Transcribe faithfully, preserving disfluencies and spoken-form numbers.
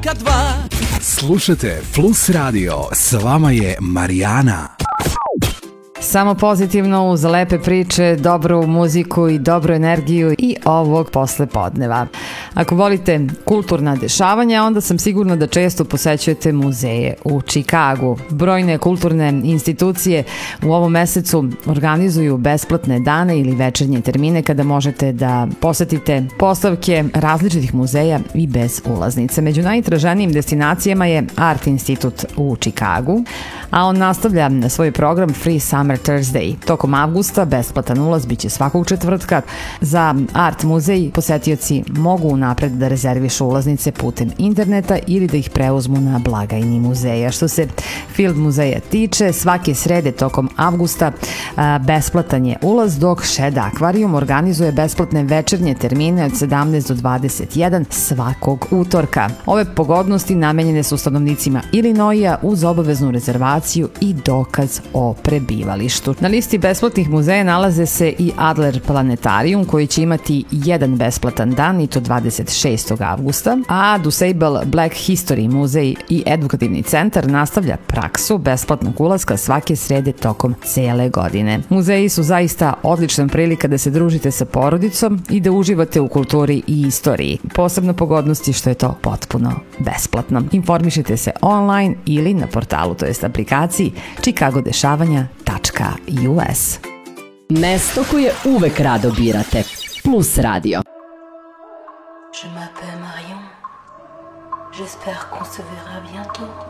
članka dva. Slušajte Plus Radio, s vama je Marijana. Samo pozitivno uz lepe priče, dobru muziku i dobru energiju i ovog posle podneva. Ako volite kulturna dešavanja, onda sam sigurna da često posećujete muzeje u Čikagu. Brojne kulturne institucije u ovom mesecu organizuju besplatne dane ili večernje termine kada možete da posetite postavke različitih muzeja i bez ulaznice. Među najtraženijim destinacijama je Art Institut u Čikagu, a on nastavlja svoj program Free Summer Thursday. Tokom avgusta besplatan ulaz biće svakog četvrtka. Za Art muzej posetioci mogu unapred da rezervišu ulaznice putem interneta ili da ih preuzmu na blagajni muzeja. Što se Field muzeja tiče, svake srede tokom avgusta a, besplatan je ulaz, dok Shed Aquarium organizuje besplatne večernje termine od sedamnaest do dvadeset jedan svakog utorka. Ove pogodnosti namenjene su stanovnicima Illinoisa uz obaveznu rezervaciju i dokaz o prebivalištu. Na listi besplatnih muzeja nalaze se i Adler Planetarium, koji će imati jedan besplatan dan i to dvadeset šestog avgusta, a DuSable Black History muzej i edukativni centar nastavlja praksu besplatnog ulaska svake srede tokom cele godine. Muzeji su zaista odlična prilika da se družite sa porodicom i da uživate u kulturi i istoriji. Posebno pogodnosti što je to potpuno besplatno. Informišite se online ili na portalu, to jest aplikaciji chicagodešavanja tačka u es. Mesto koje uvek rado birate. Plus Radio. Je m'appelle Marion. J'espère qu'on se verra bientôt.